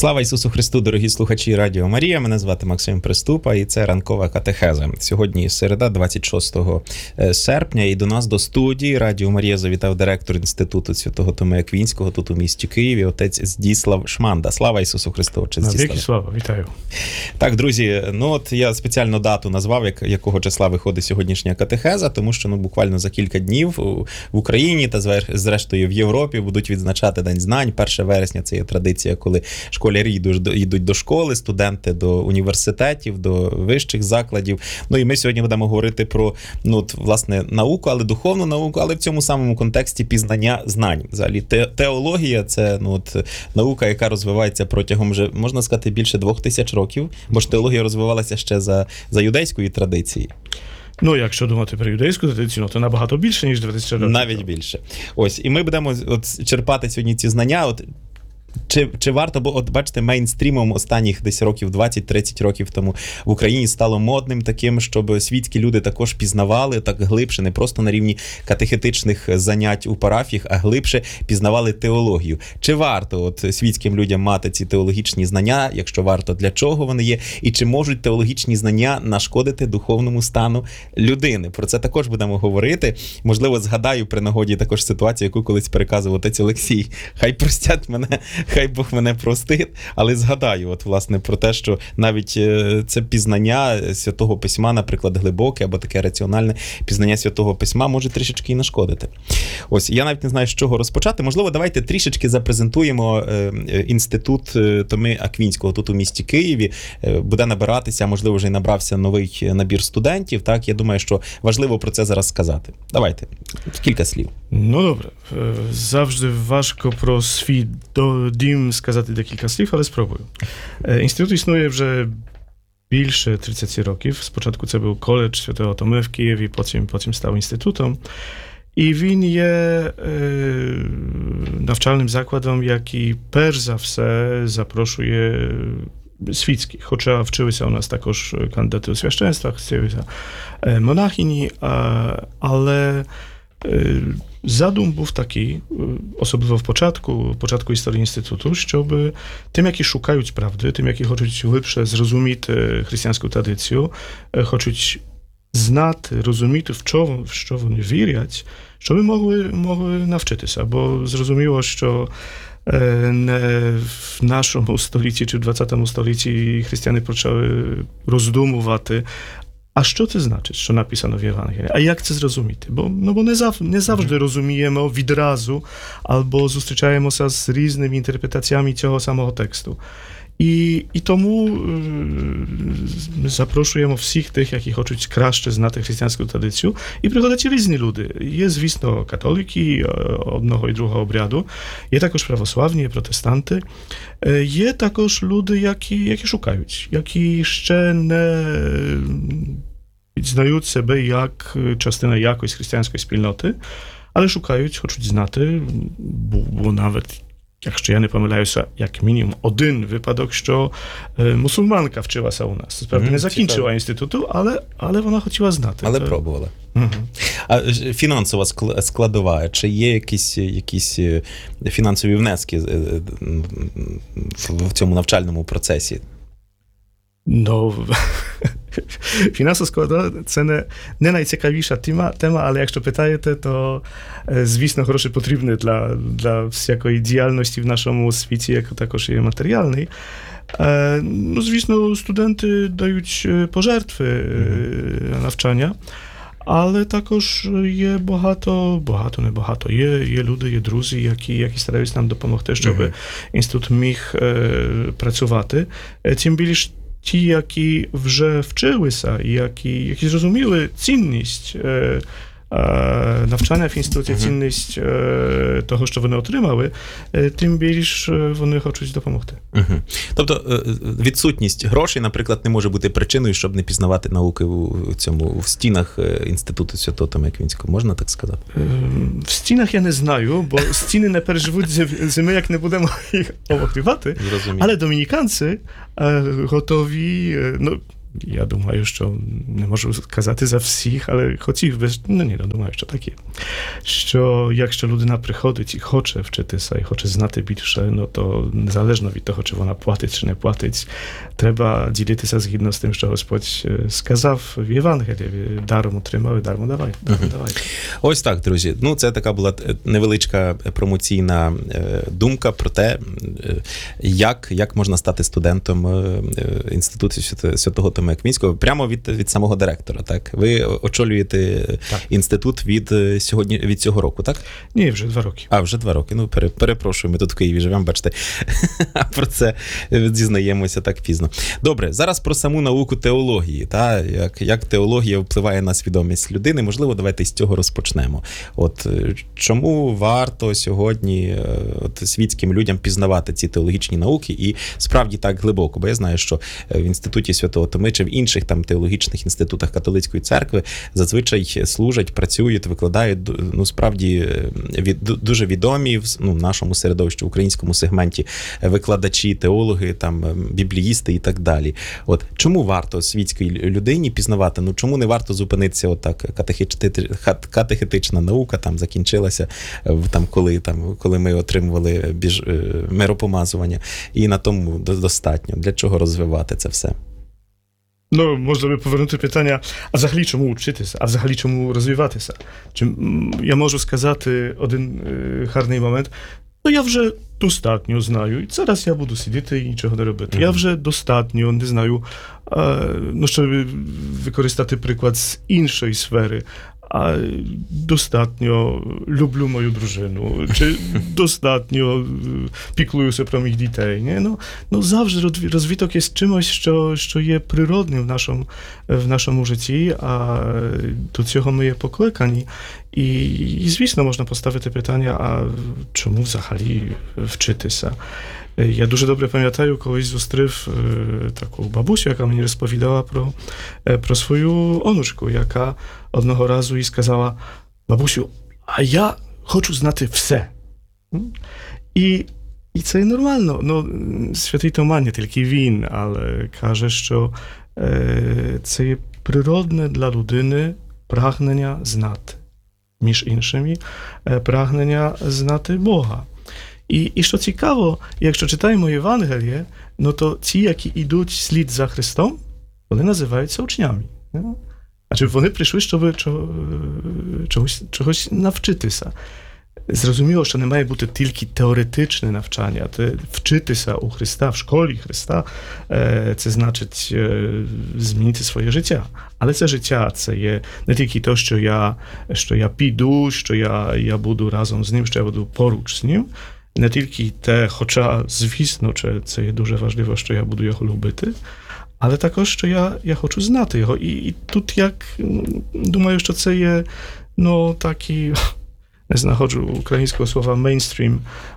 Слава Ісусу Христу, дорогі слухачі Радіо Марія. Мене звати Максим Приступа, і це ранкова катехеза. Сьогодні середа, 26 серпня, і до нас до студії Радіо Марія завітав директор Інституту Святого Томея Аквінського тут у місті Києві, отець Здіслав Шманда. Слава Ісусу Христу, отець Здіслав. Навіки слава, вітаю. Так, друзі, от я спеціально дату назвав, якого числа виходить сьогоднішня катехеза, тому що буквально за кілька днів в Україні та зрештою в Європі будуть відзначати День знань. 1 вересня – це є традиція, коли школярі йдуть до школи, студенти до університетів, до вищих закладів. Ну і ми сьогодні будемо говорити про, власне, науку, але духовну науку, але в цьому самому контексті пізнання знань. Взагалі, теологія – це наука, яка розвивається протягом вже, можна сказати, більше 2000 років, бо ж теологія розвивалася ще за юдейської традиції. Ну, якщо думати про юдейську традицію, то набагато більше, ніж 2000 років. Навіть більше. Ось, і ми будемо черпати сьогодні ці знання. Чи варто, бо бачите, мейнстрімом останніх десь років 20-30 років тому в Україні стало модним таким, щоб світські люди також пізнавали так глибше, не просто на рівні катехетичних занять у парафіях, а глибше пізнавали теологію. Чи варто світським людям мати ці теологічні знання? Якщо варто, для чого вони є? І чи можуть теологічні знання нашкодити духовному стану людини? Про це також будемо говорити. Можливо, згадаю при нагоді також ситуацію, яку колись переказував отець Олексій. Хай простять мене, хай Бог мене простить, але згадаю, власне, про те, що навіть це пізнання Святого Письма, наприклад, глибоке або таке раціональне пізнання Святого Письма може трішечки і нашкодити. Ось, я навіть не знаю, з чого розпочати. Можливо, давайте трішечки запрезентуємо Інститут Томи Аквінського тут у місті Києві. Буде набиратися, можливо, вже й набрався новий набір студентів. Так, я думаю, що важливо про це зараз сказати. Давайте, кілька слів. Ну, добре. Завжди важко про свій дім сказати декілька слів, але спробую. Інститут існує вже більше 30 років. Спочатку це був коледж Святого Томи в Києві, потім став інститутом. І він є навчальним закладом, який перш за все запрошує світських, хоча вчилися у нас також кандидати у священства, вчилися монахині, але задум був такий, особливо в початку історії інституту, щоб тим, які шукають правди, тим, які хочуть глибше зрозуміти християнську традицію, хочуть знати, розуміти, в що вони вірять, щоб могли навчитися. Бо зрозуміло, що не в нашому столітті чи в 20 столітті християни почали роздумувати, а що це значить, що написано в Євангелії? А як це зрозуміти? Бо не завжди розуміємо відразу, або зустрічаємося з різними інтерпретаціями цього самого тексту. І тому ми запрошуємо всіх тих, які хочуть краще знати християнську традицію, і приходять різні люди. Є, звісно, католики одного і другого обряду, є також православні, протестанти, є також люди, які шукають, які ще не відзнають себе як частина якоїсь християнської спільноти, але шукають, хочуть знати, бо навіть якщо я не помиляюся, як мінімум один випадок, що мусульманка вчилася у нас. Справді не закінчила інституту, але вона хотіла знати. Але пробувала. А фінансова складова, чи є якісь фінансові внески в цьому навчальному процесі? Фінансова складова – це не найцікавіша тема, але якщо питаєте, то, звісно, гроші потрібні для всякої діяльності в нашому світі, як також є матеріальний. Звісно, студенти дають пожертви на навчання, але також є небагато. Є люди, є друзі, які стараються нам допомогти, щоб інститут міг працювати. Тим більше ті, які вже вчилися, які зрозуміли цінність навчання в інституті, цінність того, що вони отримали, тим більш вони хочуть допомогти. Тобто відсутність грошей, наприклад, не може бути причиною, щоб не пізнавати науки в стінах Інституту Святого Томи Аквінського, можна так сказати? В стінах я не знаю, бо стіни не переживуть зими, як не будемо їх обогрівати. Але домініканці готові, я думаю, що не можу сказати за всіх, але хотів би, думаю, що таке. Що якщо людина приходить і хоче вчитися, і хоче знати більше, то незалежно від того, чи вона платить, чи не платить, треба ділитися згідно з тим, що Господь сказав в Євангелії. Даром отримали, даром давайте. Ось так, друзі. Це така була невеличка промоційна думка про те, як можна стати студентом Інституту Святого Томея Аквінського прямо від самого директора, так? Ви очолюєте інститут від цього року, так? Ні, вже 2 роки. Вже 2 роки. Перепрошую, ми тут в Києві живемо, бачите, а про це дізнаємося так пізно. Добре, зараз про саму науку теології, та? Як теологія впливає на свідомість людини. Можливо, давайте з цього розпочнемо. Чому варто сьогодні світським людям пізнавати ці теологічні науки і справді так глибоко? Бо я знаю, що в Інституті Святого Томи чи в інших теологічних інститутах католицької церкви зазвичай служать, працюють, викладають, справді дуже відомі в нашому середовищі, в українському сегменті викладачі, теологи, бібліїсти і так далі. Чому варто світській людині пізнавати? Чому не варто зупинитися катехетична наука закінчилася, коли ми отримували миропомазування, і на тому достатньо. Для чого розвивати це все? Можна би повернути питання, а взагалі чому вчитися, а взагалі чому розвиватися? Я можу сказати один гарний момент, я вже достатньо знаю, і зараз я буду сидіти і нічого не робити. Я вже достатньо не знаю, щоб використати приклад з іншої сфери, а достатньо люблю мою дружину, чи достатньо піклуюся про моїх дітей. Завжди розвиток є чимось, що є природним в нашому житті, а до цього ми є покликані. І звісно, можна поставити питання, а чому взагалі вчитися? Я дуже добре пам'ятаю, колись зустрів таку бабусю, яка мені розповідала про свою онучку, яка одного разу їй сказала: бабусю, а я хочу знати все. І це і нормально. Святий Тома, не тільки він, але каже, що це є природне для людини прагнення знати. Між іншими, прагнення знати Бога. І що цікаво, якщо читаємо Євангеліє, то ті, які йдуть слід за Христом, вони називаються учнями. Адже вони прийшли, щоб чогось навчитися. Зрозуміло, що не має бути тільки теоретичне навчання, вчитися у Христа, в школі Христа, це значить змінити своє життя. Але це життя, це є не тільки те, що я піду, що я буду разом з ним, що я буду поруч з ним, не тільки те, хоча, звісно, це є дуже важливо, що я буду його любити, але також, що я хочу знати його. І тут, думаю, що це є, такий, не знаходжу українського слова, мейнстрім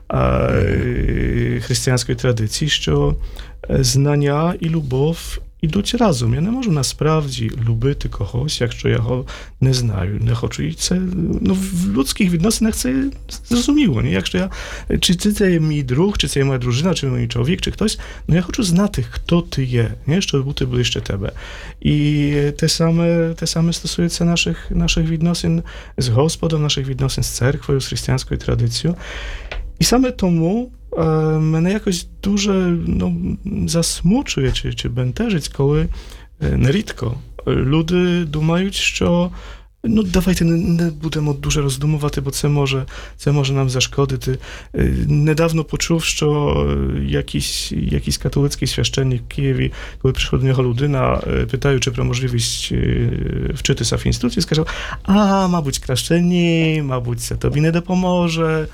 християнської традиції, що знання і любов ідуть разом. Я не можу насправді любити когось, якщо я його не знаю, не хочу. І це, в людських відносинах це зрозуміло. Якщо чи це є мій друг, чи це є моя дружина, чи мій чоловік, чи хтось, я хочу знати, хто ти є, щоб бути ближче тебе. І те саме стосується наших відносин з Господом, наших відносин з церквою, з християнською традицією. І саме тому мене якось дуже засмучує чи бентежить, коли нерідко люди думають, що давайте не будемо дуже роздумувати, бо це може нам зашкодити. Недавно почув, що якийсь католицький священник в Києві, коли прийшла до нього людина, питаючи про можливість вчитися в інституті, сказав: мабуть, краще ні, мабуть, це тобі не допоможе.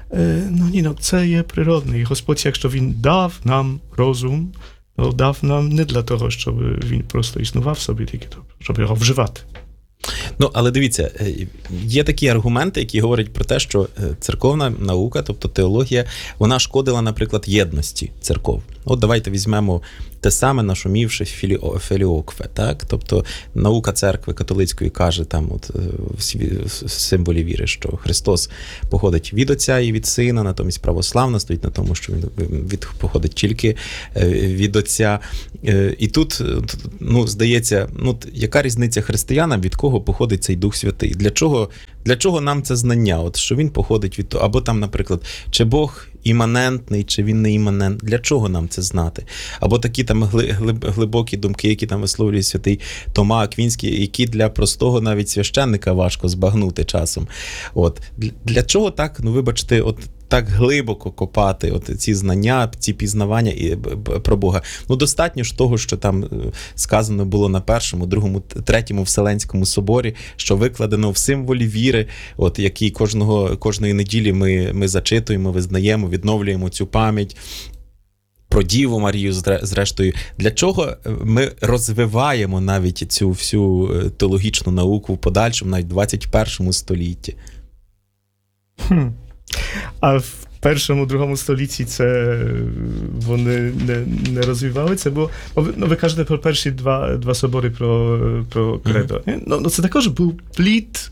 Це є природне. І Господь, якщо Він дав нам розум, дав нам не для того, щоб він просто існував собі, тільки щоб його вживати. Ну, але дивіться, є такі аргументи, які говорять про те, що церковна наука, тобто теологія, вона шкодила, наприклад, єдності церков. От давайте візьмемо те саме нашумівши філіокве, так? Тобто наука церкви католицької каже там от в символі віри, що Христос походить від Отця і від Сина, натомість православна стоїть на тому, що він походить тільки від Отця. І тут, ну, здається, ну, яка різниця християнам, від кого походить цей Дух Святий? Для чого нам це знання? От що він походить від того, або там, наприклад, чи Бог іманентний, чи він не іманентний? Для чого нам це знати? Або такі там глибокі думки, які там висловлює святий Тома Аквінський, які для простого навіть священника важко збагнути часом. От. Для чого так, ну вибачте, от так глибоко копати от ці знання, ці пізнавання про Бога? Ну, достатньо ж того, що там сказано було на Першому, Другому, Третьому Вселенському соборі, що викладено в символі віри, от, який кожної неділі ми зачитуємо, визнаємо, відновлюємо цю пам'ять про Діву Марію, зрештою. Для чого ми розвиваємо навіть цю всю теологічну науку в подальшому, навіть в 21 столітті? А в першому, другому столітті це вони не розвивали це, бо ну, ви кажете про перші два собори про кредо. Ну, це також був плід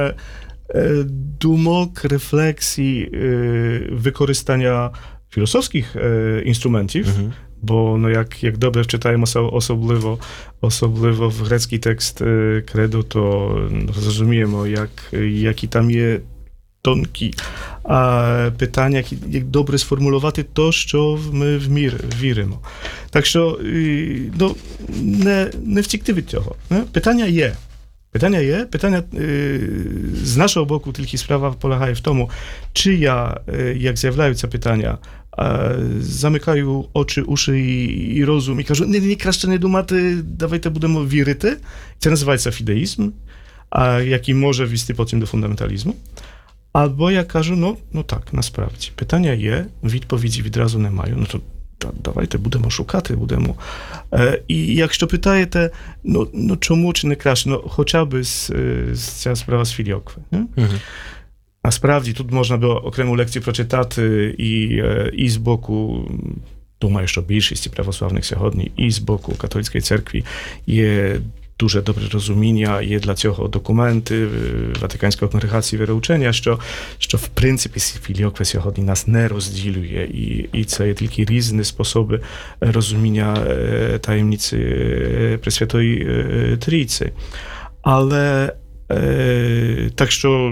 думок, рефлексій, використання філософських інструментів, bo no jak dobrze wczytajemy особливо в грецький текст кредо, то зрозуміємо, які там є тонкі питання, як добре сформулювати то, що ми віримо. Так що ну, не втікти від цього. Питання є. Питання з нашого боку тільки справа полягає в тому, чи я, як з'являються питання, замикаю очі, уші і розум і кажу, ні, краще не думати, давайте будемо вірити. Це називається фідеїзм, який може вести потім до фундаменталізму. Albo ja кажу, no tak, насправді. Питання є, відповіді відразу немає. Ну то давайте будемо шукати, будемо. І якщо питаєте, ну чому чи не краще, ну хоча б ця справа з філіокви. Насправді тут можна було окрему лекцію прочитати і з боку, думаю, що більшість православних сьогодні, і з боку католицької церкви є дуже добре розуміння, є для цього документи Ватиканської конгрегації віроучення, що в принципі філіокве сьогодні нас не розділює, і це є тільки різні способи розуміння таємниці Пресвятої Трійці. Але так що,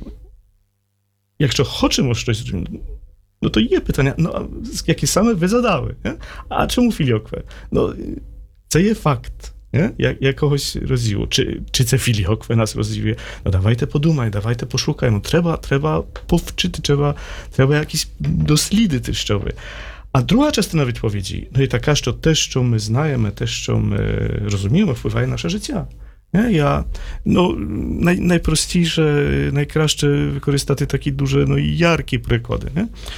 якщо хочемо щось, no to є питання, jakie same wy zadali. Nie? A czemu філіокве? Це є факт. Якогось розділу. Чи це філіокве нас розділює? Давайте подумаємо, давайте пошукаємо. Треба повчити, треба якісь дослідити, що ви. А друга частина відповіді є така, що те, що ми знаємо, те, що ми розуміємо, впливає на наше життя. Найпростіше, найкраще використати такі дуже яркі приклади.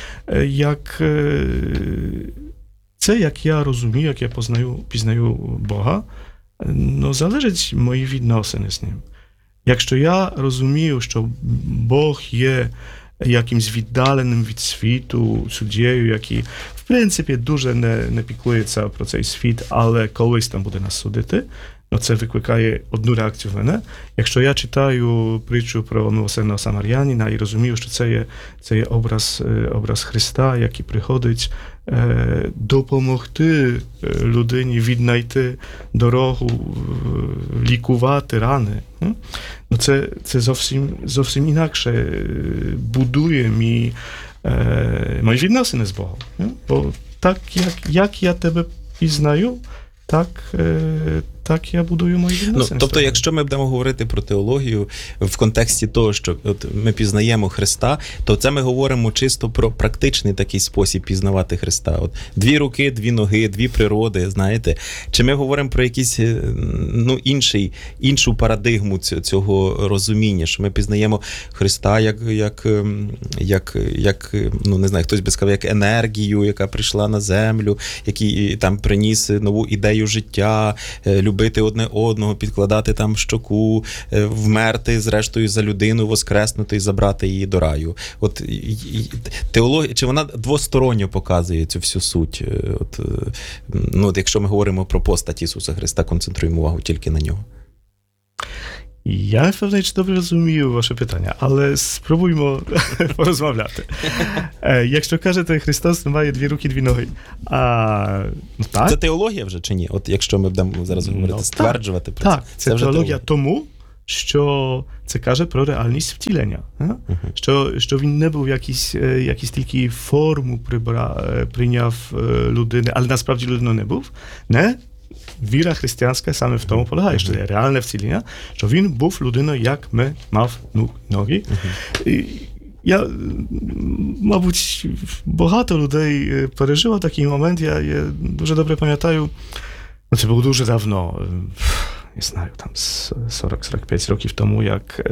Як я розумію, як я пізнаю Бога, залежить мої відносини з Ним. Якщо я розумію, що Бог є якимсь віддаленим від світу суддєю, який, в принципі, дуже не піклується про цей світ, але колись там буде нас судити, це викликає одну реакцію в мене. Якщо я читаю притчу про милосердного самарянина і розумію, що це є образ Христа, який приходить допомогти людині віднайти дорогу, лікувати рани. Це зовсім інакше будує мої відносини з Богом. Бо так, як я тебе пізнаю, так я будую мої відносини. Тобто, якщо ми будемо говорити про теологію в контексті того, що от ми пізнаємо Христа, то це ми говоримо чисто про практичний такий спосіб пізнавати Христа. От 2 руки, 2 ноги, 2 природи, знаєте. Чи ми говоримо про якісь іншу парадигму цього розуміння, що ми пізнаємо Христа як не знаю, хтось би сказав, як енергію, яка прийшла на землю, який там приніс нову ідею життя, любов любити одне одного, підкладати там щоку, вмерти, зрештою, за людину, воскреснути і забрати її до раю. От теологія, чи вона двосторонньо показує цю всю суть? От якщо ми говоримо про постать Ісуса Христа, концентруємо увагу тільки на нього. Я не впевнений, чи добре розумію ваше питання, але спробуймо порозмовляти. Якщо кажете, Христос має 2 руки, 2 ноги. Так. Це теологія вже чи ні? От якщо ми будемо зараз говорити, стверджувати про це. Так, це теологія тому, що це каже про реальність втілення. Що він не був якийсь тільки форму прийняв людини, але насправді людиною не був. Не? Віра християнська саме в тому полягає, що це реальне вцілення, що він був людиною, як ми, мав ноги. Я, мабуть, багато людей пережило такий момент, я дуже добре пам'ятаю, це було дуже давно, не знаю, там 40-45 років тому, як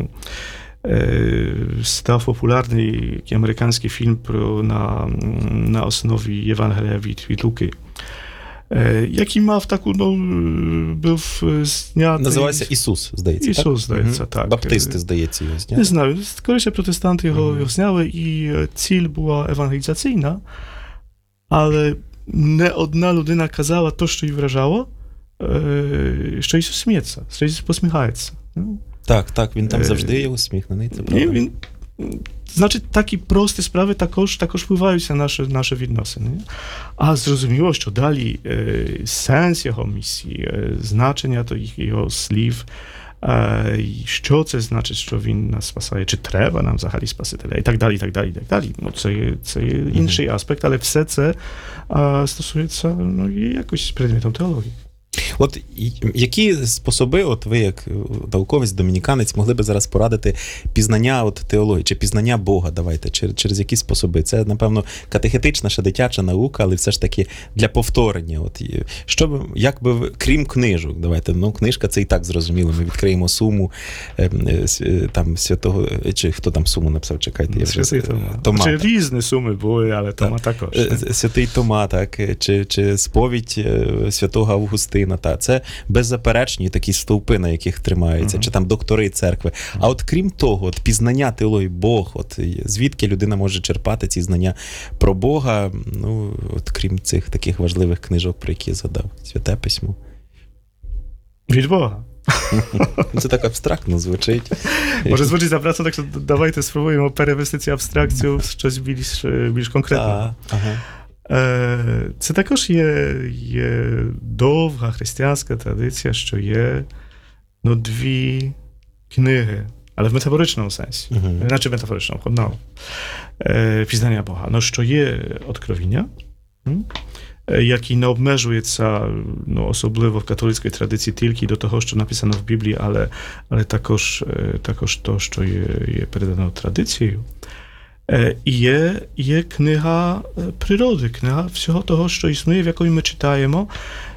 став популярний американський фільм на основі Євангелія від Луки. Який мав таку, був знятий... Називається Ісус, здається, так? Ісус, здається, так. Баптисти, здається, його зняли. Не знаю, скоріше протестанти його зняли, і ціль була евангелізаційна, але не одна людина казала то, що їй вражало, що Ісус сміється, що Ісус посміхається. Так, він там завжди є усміхнений, це правда. Значить, такі прості справи також впливають на наші відносини. А зрозуміло, що далі сенс його місії, значення його слів, що це значить, що він нас спасає, чи треба нам взагалі Спасителя, і так далі, і так далі, і так далі. Це є інший аспект, але все це стосується якось предметом теології. От які способи, от ви, як науковець, домініканець, могли би зараз порадити пізнання теології, чи пізнання Бога, давайте, через які способи? Це, напевно, катехетична, ще дитяча наука, але все ж таки для повторення. От, як би ви, крім книжок, давайте, книжка це і так зрозуміло, ми відкриємо Суму, там, святого, чи хто там Суму написав, чекайте. Святий Тома. Чи різні Суми були, але Тома також. Святий Тома, так, чи сповідь святого Августина. Це беззаперечні такі стовпи, на яких тримаються, чи там доктори церкви. А от крім того, от пізнання теології, Бог, от звідки людина може черпати ці знання про Бога, от крім цих таких важливих книжок, про які я згадав, Святе Письмо. Від Бога. Це так абстрактно звучить. Може звучить абстрактно, так що давайте спробуємо перевести цю абстракцію в щось більш конкретне. Це також є довга християнська традиція, що є 2 книги, але в метафоричному сенсі, іначе метафоричному, пізнання Бога. Що є Откровіння, який не обмежується, особливо в католицькій традиції, тільки до того, що написано в Біблії, але також то, що є передано традицією. І є книга природи, книга всього того, що існує, в якої ми читаємо,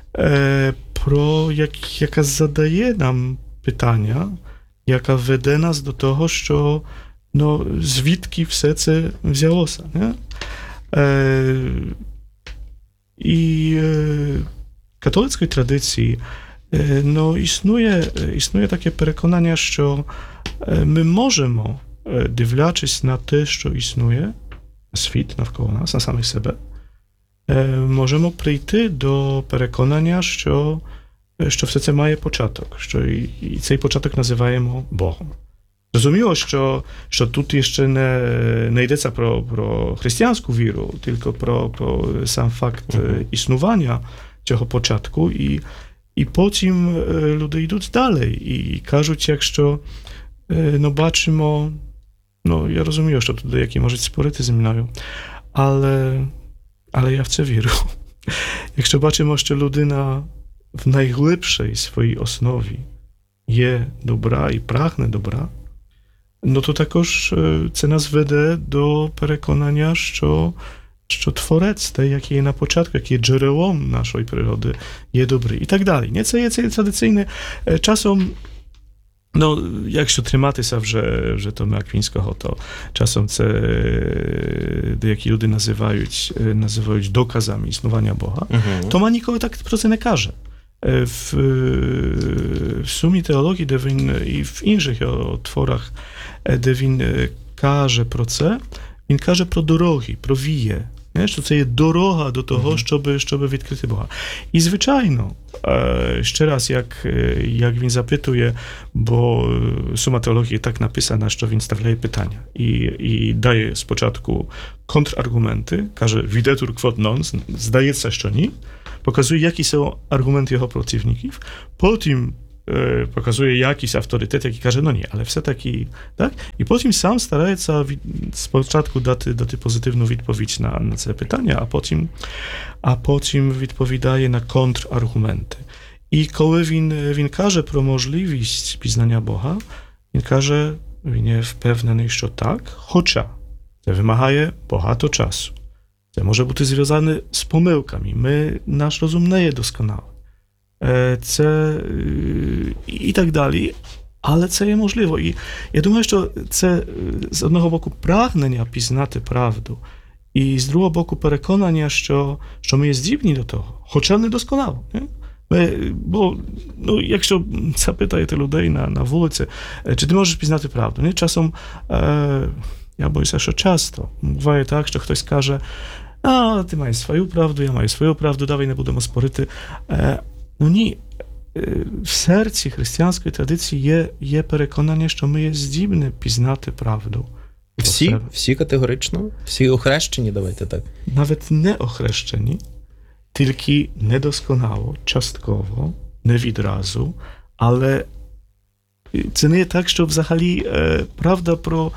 яка задає нам питання, яка веде нас до того, що звідки все це взялося. Не? І в католицькій традиції існує таке переконання, що ми можемо, дивлячись на те, що існує, світ навколо нас, на самих себе, можемо прийти до переконання, що все це має початок, що і цей початок називаємо Богом. Зрозуміло, що тут ще не йдеться про християнську віру, тільки про сам факт існування цього початку, і потім люди йдуть далі і кажуть, якщо бачимо, я розумію, що тут деякі можуть спорити зі мною, але я в це вірю. Якщо бачимо, що людина в найглибшій своїй основі є добра і прагне добра, то також це нас веде до переконання, що Творець, той, який є на початку, який є джерелом нашої природи, є добрий. І так далі. Не, це є традиційне. Часом, якщо триматися вже Томи Аквінського, то часом це деякі люди називають доказами існування Бога. Тома ніколи так про це не каже. В сумі теології, де він і в інших творах, де він каже про це, він каже про дороги, про віє. Що це є дорога до того, щоб відкрити Бога. І, звичайно, ще раз, як він запитує, бо сума теології так написана, що він ставляє питання і дає спочатку контраргументи, каже, videtur quod non, здається, що ні, показує, які są аргументи його противників, потім показує якийсь авторитет, який каже, no nie, ale все-таки, tak? І потім сам старається спочатку дати позитивну відповідь на це питання, а потім відповідає на контраргументи. І коли він каже про можливість пізнання Бога, він каже, він є впевнений, що так, хоча це вимагає багато часу. Це може бути зв'язане з помилками. Наш розум не є досконалий. Це і так далі, але це є можливо. І я думаю, що це з одного боку прагнення пізнати правду, і з другого боку переконання, що ми є здібні до того, хоча не досконало. Бо, якщо запитаєте людей на вулиці, чи ти можеш пізнати правду? Часом, я боюся, що часто буває так, що хтось каже, ти маєш свою правду, я маю свою правду, давай не будемо спорити. Ні, в серці християнської традиції є переконання, що ми є здібні пізнати правду. Всі категорично? Всі охрещені, давайте так? Навіть не охрещені, тільки недосконало, частково, не відразу, але це не є так, що взагалі правда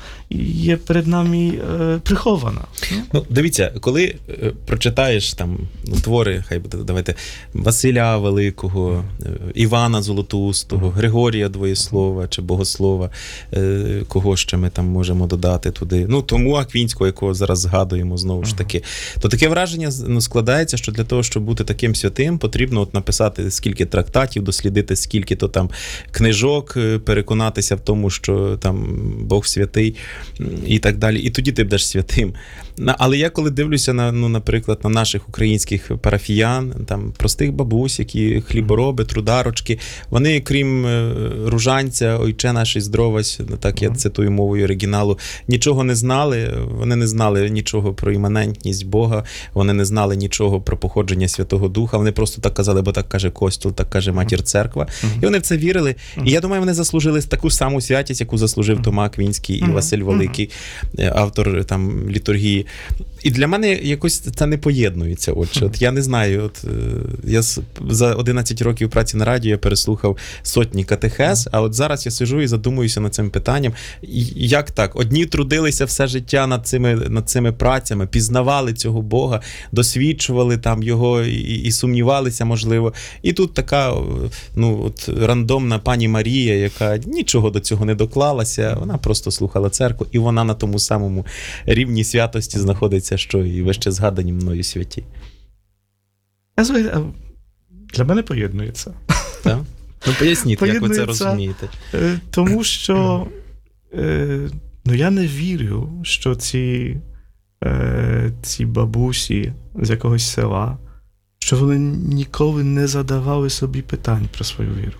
є перед нами прихована. Дивіться, коли прочитаєш там твори, хай буде, давайте, Василя Великого, Івана Золотоустого, Григорія Двоєслова чи Богослова, кого ще ми там можемо додати туди, тому Аквінського, якого зараз згадуємо знову ж таки, то таке враження складається, що для того, щоб бути таким святим, потрібно написати скільки трактатів, дослідити скільки-то там книжок, переконатися в тому, що там Бог святий і так далі. І тоді ти будеш святим. Але я коли дивлюся наприклад, на наших українських парафіян, там простих бабусь, які хлібороби, трударочки, вони, крім ружанця, ойче наш здровась, так я цитую мовою оригіналу, нічого не знали, вони не знали нічого про іманентність Бога, вони не знали нічого про походження Святого Духа, вони просто так казали, бо так каже Костюл, так каже Матір Церква, і вони в це вірили. І я думаю, вони заслужили таку саму святість, яку заслужив Тома Аквінський і Василь Великий, автор там літургії. І для мене якось це не поєднується. От я не знаю, я за 11 років праці на радіо я переслухав сотні катехез, а от зараз я сиджу і задумуюся над цим питанням. Як так? Одні трудилися все життя над цими працями, пізнавали цього Бога, досвідчували там його і сумнівалися, можливо. І тут така рандомна пані Марія, яка нічого до цього не доклалася, вона просто слухала церкву, і вона на тому самому рівні святості знаходиться, що і вище згадані мною святі. Для мене поєднується. Так? Поясніть, як ви це розумієте. Тому що я не вірю, що ці бабусі з якогось села, що вони ніколи не задавали собі питань про свою віру.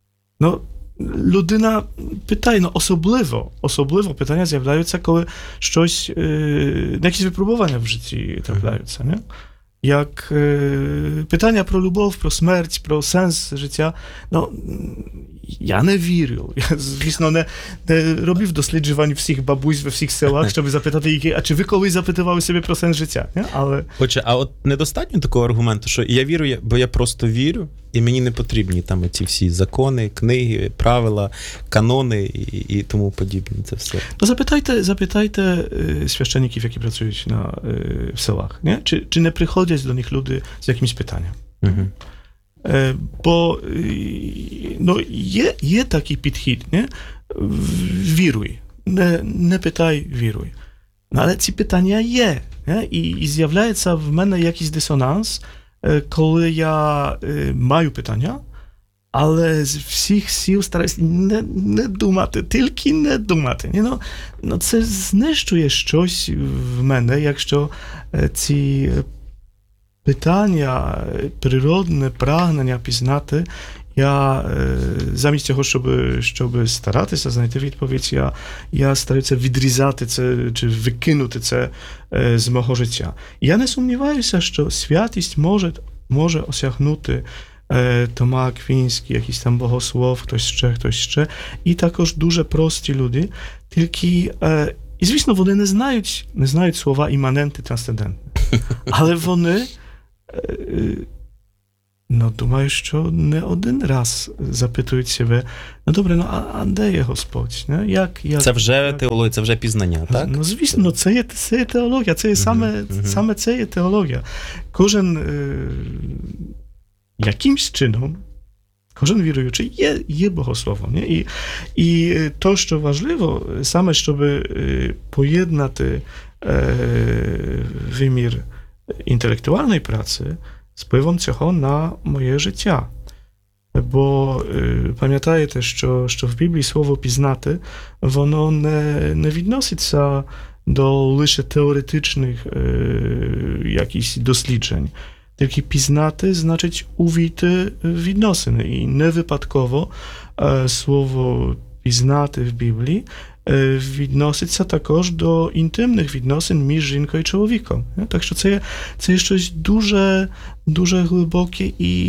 Людина питає, особливо питання з'являються, коли щось, якісь випробування в житті трапляються, не? Як питання про любов, про смерть, про сенс життя. Я не вірю. Я, звісно, не робив досліджувань всіх бабусь во всіх селах, щоб запитати їх, а чи ви колись запитували себе про сенс життя? Не? Але... А от недостатньо такого аргументу, що я вірю, бо я просто вірю, і мені не потрібні там ці всі закони, книги, правила, канони і тому подібне. Це все. Запитайте священників, які працюють в селах. Не? Чи не приходять до них люди з якимось питанням? Угу. Бо є такий підхід, не? Віруй, не питай, віруй. Але ці питання є, не? І з'являється в мене якийсь дисонанс, коли я маю питання, але з всіх сил стараюся не думати, тільки не думати. Це знищує щось в мене, якщо ці питання, природне прагнення пізнати, я замість того, щоб старатися знайти відповідь, я стараюся відрізати це чи викинути це з мого життя. Я не сумніваюся, що святість може осягнути Тома Аквінський, якийсь там богослов, хтось ще. І також дуже прості люди, тільки, і звісно, вони не знають слова іманенти, трансцендентне. Але вони, думаю, що не один раз запитують себе, добре, а де є Господь? Як це вже теологія, це вже пізнання, так? Звісно, це є теологія, це є саме це є теологія. Кожен якимсь чином, кожен віруючий є богословом. Nie? І то, що важливо, саме, щоб поєднати вимір інтелектуальної праці з впливом цього на моє життя. Бо пам'ятаєте, що в Біблії слово «пізнати», воно не відноситься до лише теоретичних якихось досліджень. Тільки пізнати значить увійти в відносини. І не випадково слово «пізнати» в Біблії відноситься також до інтимних відносин між жінкою і чоловіком. Так що це є щось дуже, дуже глибоке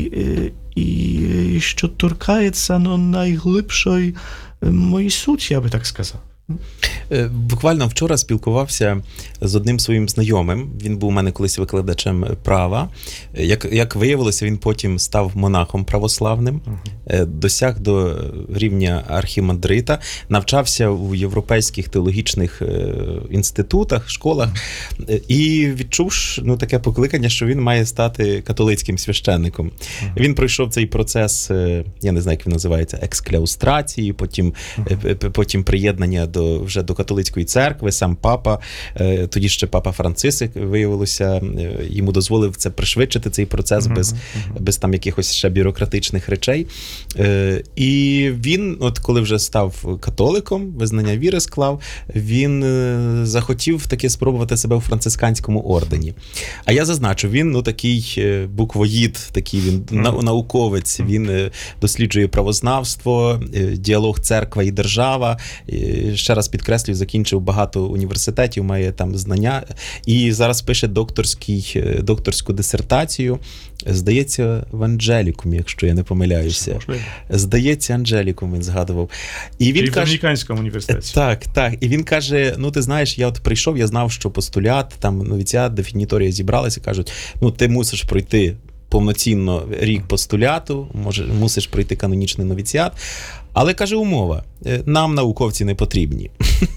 і що торкається найглибшої моєї суті, я би так сказав. Буквально вчора спілкувався з одним своїм знайомим. Він був у мене колись викладачем права. Як виявилося, він потім став монахом православним, досяг до рівня архімандрита, навчався у європейських теологічних інститутах, школах і відчув таке покликання, що він має стати католицьким священником. Він пройшов цей процес, я не знаю, як він називається, екскляустрації, потім приєднання вже до католицької церкви, сам папа, тоді ще папа Франциск, виявилося, йому дозволив це пришвидшити, цей процес, без там якихось ще бюрократичних речей. І він, коли вже став католиком, визнання віри склав, він захотів таки спробувати себе у францисканському ордені. А я зазначу, він такий буквоїд, такий він науковець, він досліджує правознавство, діалог церква і держава. Ще раз підкреслюю, закінчив багато університетів, має там знання, і зараз пише докторську дисертацію. Здається, в Анджелікумі, якщо я не помиляюся. Здається, Анджелікум він згадував. І він в Американському університеті. Так. І він каже, ти знаєш, я прийшов, я знав, що постулят, там новіціат, дефініторія зібралися, кажуть, ти мусиш пройти повноцінно рік постуляту, мусиш пройти канонічний новіціат. Але, каже, умова, нам науковці не потрібні.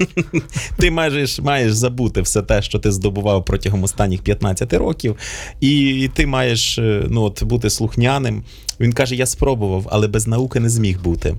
Ти маєш забути все те, що ти здобував протягом останніх 15 років, і ти маєш бути слухняним. Він каже, я спробував, але без науки не зміг бути.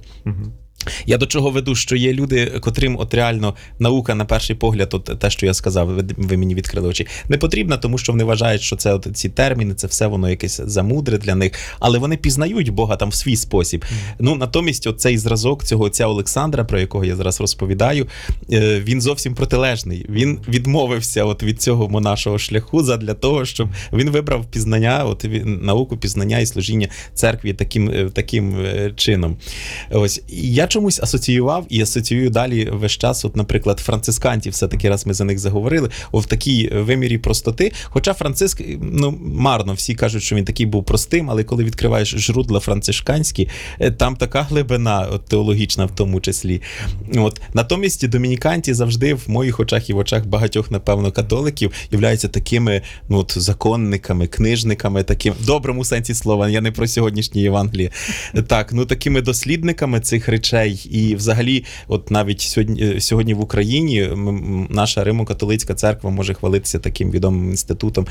Я до чого веду, що є люди, котрим реально наука на перший погляд, те, що я сказав, ви мені відкрили очі, не потрібна, тому що вони вважають, що це ці терміни, це все воно якесь замудре для них, але вони пізнають Бога там в свій спосіб. Натомість цей зразок цього отця Олександра, про якого я зараз розповідаю, він зовсім протилежний. Він відмовився від цього монашого шляху задля того, щоб він вибрав пізнання, науку пізнання і служіння церкві таким чином. Ось. Я чомусь асоціював і асоціюю далі весь час, наприклад, францисканців, все-таки раз ми за них заговорили, в такій вимірі простоти. Хоча Франциск, марно, всі кажуть, що він такий був простим, але коли відкриваєш жрудла францишканські, там така глибина теологічна в тому числі. Натомість домініканці завжди в моїх очах і в очах багатьох, напевно, католиків являються такими законниками, книжниками, таким, в доброму сенсі слова, я не про сьогоднішнє Євангеліє, такими дослідниками цих речей. І взагалі, навіть сьогодні в Україні наша Римо-католицька церква може хвалитися таким відомим інститутом,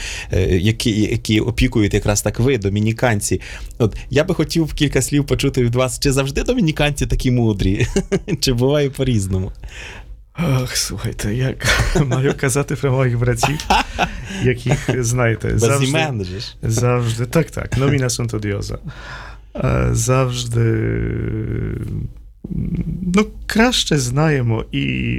які опікують якраз так ви, домініканці. Я би хотів кілька слів почути від вас. Чи завжди домініканці такі мудрі? Чи буває по-різному? Ах, слухайте, як маю казати про моїх братів, яких, знаєте, без імен же ж. Завжди, так, nomina sunt odiosa. Завжди Ну, краще знаємо і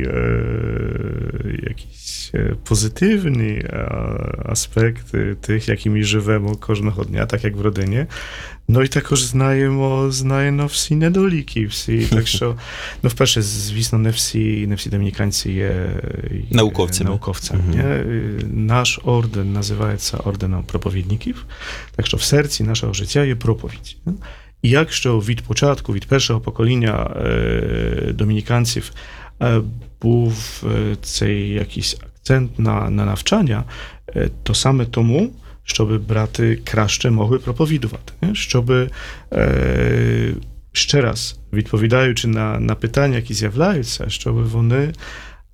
якісь позитивні аспекти тих, якими живемо кожного дня, так як в родині. Ну і також знаємо всі недоліки, так що, ну, вперше, звісно, не всі домініканці є Науковцями. Nie? Nasz orden називається орденом проповідників, так що в серці нашого життя є проповідь. Nie? І якщо від початку, від першого покоління домініканців був цей якийсь акцент на навчання, то саме тому, щоб брати краще mogły проповідувати, щоб ще раз, відповідаючи на питання, які з'являються, щоб вони